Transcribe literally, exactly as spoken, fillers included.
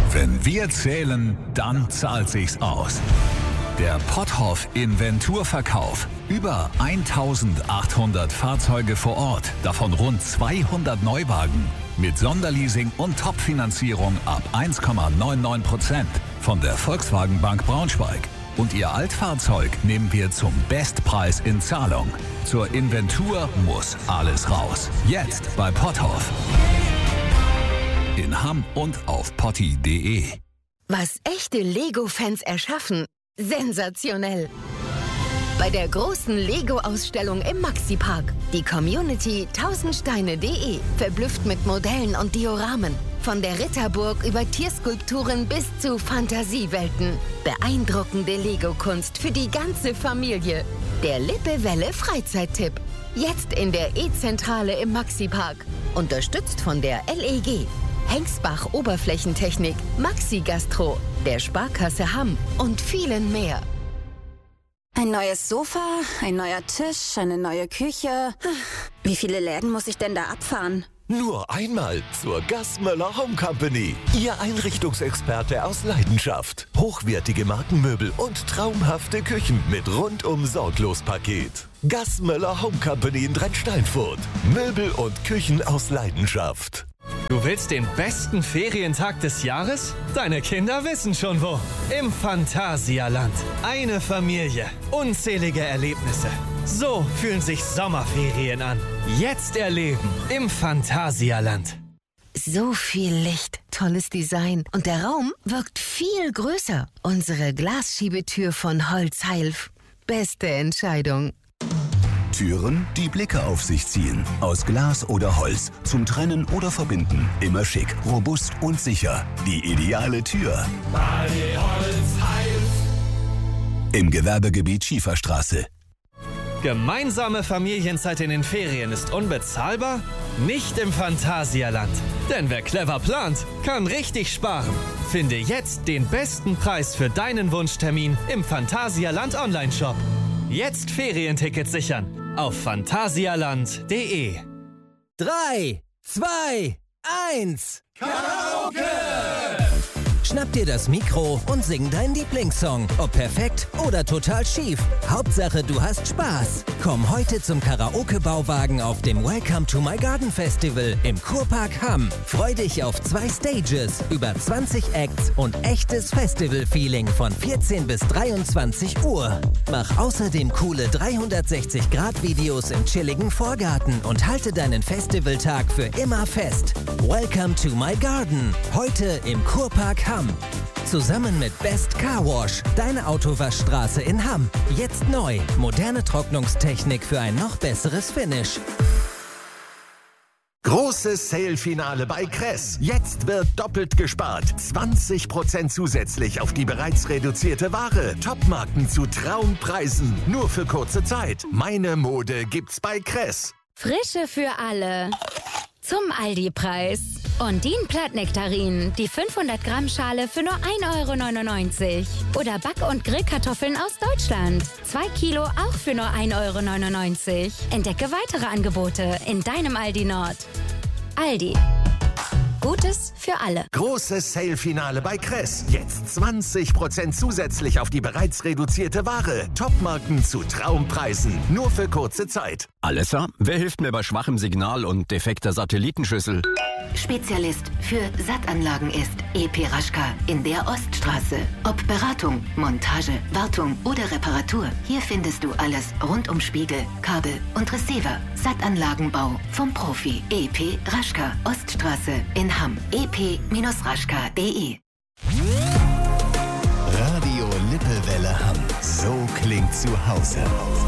Wenn wir zählen, dann zahlt sich's aus. Der Potthoff Inventurverkauf. Über eintausendachthundert Fahrzeuge vor Ort, davon rund zweihundert Neuwagen. Mit Sonderleasing und Top-Finanzierung ab eins Komma neunundneunzig Prozent von der Volkswagen Bank Braunschweig. Und Ihr Altfahrzeug nehmen wir zum Bestpreis in Zahlung. Zur Inventur muss alles raus. Jetzt bei Potthoff. In Hamm und auf potti punkt de. Was echte Lego-Fans erschaffen, sensationell. Bei der großen Lego-Ausstellung im Maxi-Park. Die Community tausendsteine punkt de verblüfft mit Modellen und Dioramen. Von der Ritterburg über Tierskulpturen bis zu Fantasiewelten. Beeindruckende Lego-Kunst für die ganze Familie. Der Lippewelle Freizeittipp. Jetzt in der E-Zentrale im Maxi-Park. Unterstützt von der L E G. Hengsbach Oberflächentechnik, Maxi Gastro, der Sparkasse Hamm und vielen mehr. Ein neues Sofa, ein neuer Tisch, eine neue Küche. Wie viele Läden muss ich denn da abfahren? Nur einmal zur Gassmöller Home Company. Ihr Einrichtungsexperte aus Leidenschaft. Hochwertige Markenmöbel und traumhafte Küchen mit rundum sorglos Paket. Gassmöller Home Company in Drei-Steinfurt. Möbel und Küchen aus Leidenschaft. Du willst den besten Ferientag des Jahres? Deine Kinder wissen schon wo. Im Phantasialand. Eine Familie. Unzählige Erlebnisse. So fühlen sich Sommerferien an. Jetzt erleben im Phantasialand. So viel Licht, tolles Design und der Raum wirkt viel größer. Unsere Glasschiebetür von Holzheilf. Beste Entscheidung. Türen, die Blicke auf sich ziehen. Aus Glas oder Holz. Zum Trennen oder Verbinden. Immer schick, robust und sicher. Die ideale Tür. Bali Holzheilf. Im Gewerbegebiet Schieferstraße. Gemeinsame Familienzeit in den Ferien ist unbezahlbar? Nicht im Phantasialand. Denn wer clever plant, kann richtig sparen. Finde jetzt den besten Preis für deinen Wunschtermin im Phantasialand Online-Shop. Jetzt Ferientickets sichern auf phantasialand punkt de. Drei, zwei, eins. Karaoke! Schnapp dir das Mikro und sing deinen Lieblingssong. Ob perfekt oder total schief. Hauptsache, du hast Spaß. Komm heute zum Karaoke-Bauwagen auf dem Welcome to My Garden Festival im Kurpark Hamm. Freu dich auf zwei Stages, über zwanzig Acts und echtes Festival-Feeling von vierzehn bis dreiundzwanzig Uhr. Mach außerdem coole dreihundertsechzig Grad Videos im chilligen Vorgarten und halte deinen Festivaltag für immer fest. Welcome to My Garden. Heute im Kurpark Hamm. Zusammen mit Best Car Wash, deine Autowaschstraße in Hamm. Jetzt neu, moderne Trocknungstechnik für ein noch besseres Finish. Großes Sale-Finale bei Kress. Jetzt wird doppelt gespart. zwanzig Prozent zusätzlich auf die bereits reduzierte Ware. Topmarken zu Traumpreisen. Nur für kurze Zeit. Meine Mode gibt's bei Kress. Frische für alle. Zum Aldi-Preis. Ondine-Plattnektarinen, die fünfhundert Gramm Schale für nur ein Euro neunundneunzig. Oder Back- und Grillkartoffeln aus Deutschland. zwei Kilo auch für nur ein Euro neunundneunzig. Entdecke weitere Angebote in deinem Aldi Nord. Aldi. Gutes für alle. Großes Sale-Finale bei Kress. Jetzt zwanzig Prozent zusätzlich auf die bereits reduzierte Ware. Topmarken zu Traumpreisen. Nur für kurze Zeit. Alessa, wer hilft mir bei schwachem Signal und defekter Satellitenschüssel? Spezialist für Sattanlagen ist E P Raschka in der Oststraße. Ob Beratung, Montage, Wartung oder Reparatur, hier findest du alles rund um Spiegel, Kabel und Receiver. Sattanlagenbau vom Profi. E P Raschka, Oststraße in Hamm. e p raschka punkt de. Radio Lippewelle Hamm. So klingt zu Hause.